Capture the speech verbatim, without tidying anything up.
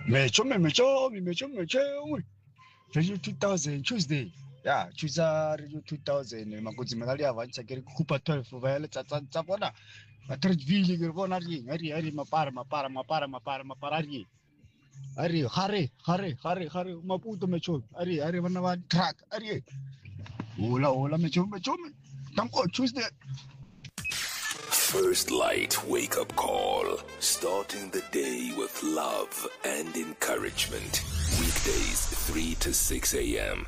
Mecho me mecho me mecho mecho. Radio two thousand Tuesday. Yeah, Tuesday Radio two thousand makutsi makali avancha keri kupa twelve vele tsatsa tsapona. Matrivili ke bona ri ari ari mapara mapara mapara mapara mapara ri. Ari hare hare hare hare maputo mecho. Ari ari vana va track. Ari hola hola mecho mecho. Tamko Tuesday. First Light Wake Up Call. Starting the day with love and encouragement. Weekdays three to six a.m.